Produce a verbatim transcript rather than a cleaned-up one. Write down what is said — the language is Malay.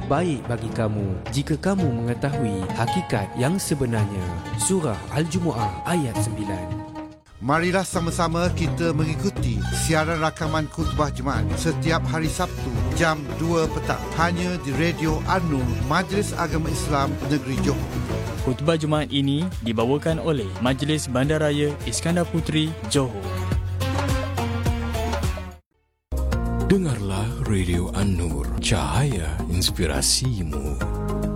baik bagi kamu jika kamu mengetahui hakikat yang sebenarnya. Surah Al-Jumu'ah ayat sembilan. Marilah sama-sama kita mengikuti siaran rakaman khutbah Jumaat setiap hari Sabtu jam dua petang hanya di Radio An-Nur, Majlis Agama Islam Negeri Johor. Khutbah Jumaat ini dibawakan oleh Majlis Bandaraya Iskandar Puteri, Johor. Dengarlah Radio An-Nur, cahaya inspirasimu.